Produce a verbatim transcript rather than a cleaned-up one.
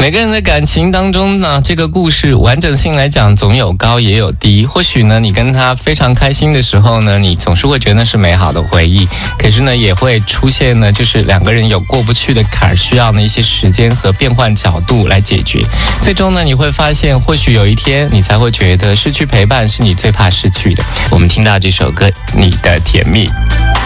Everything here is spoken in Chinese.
每个人的感情当中呢，这个故事完整性来讲，总有高也有低。或许呢，你跟他非常开心的时候呢，你总是会觉得那是美好的回忆。可是呢，也会出现呢，就是两个人有过不去的坎，需要呢一些时间和变换角度来解决。最终呢，你会发现，或许有一天你才会觉得失去陪伴是你最怕失去的。我们听到这首歌《你的甜蜜》。